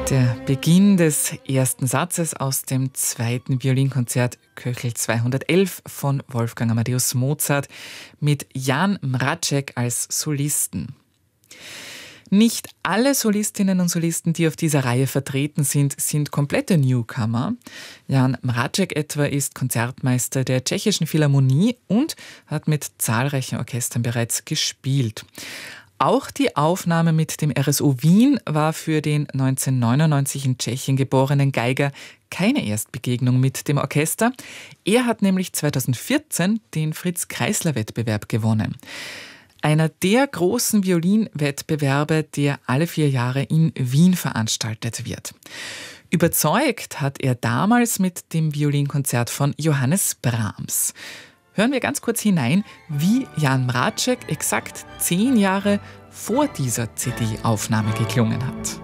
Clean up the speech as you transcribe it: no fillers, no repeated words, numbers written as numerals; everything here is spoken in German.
Der Beginn des ersten Satzes aus dem zweiten Violinkonzert Köchel 211 von Wolfgang Amadeus Mozart mit Jan Mraczek als Solisten. Nicht alle Solistinnen und Solisten, die auf dieser Reihe vertreten sind komplette Newcomer. Jan Mraczek etwa ist Konzertmeister der Tschechischen Philharmonie und hat mit zahlreichen Orchestern bereits gespielt. Auch die Aufnahme mit dem RSO Wien war für den 1999 in Tschechien geborenen Geiger keine Erstbegegnung mit dem Orchester. Er hat nämlich 2014 den Fritz-Kreisler-Wettbewerb gewonnen. Einer der großen Violinwettbewerbe, der alle 4 Jahre in Wien veranstaltet wird. Überzeugt hat er damals mit dem Violinkonzert von Johannes Brahms. Hören wir ganz kurz hinein, wie Jan Mraczek exakt 10 Jahre vor dieser CD-Aufnahme geklungen hat.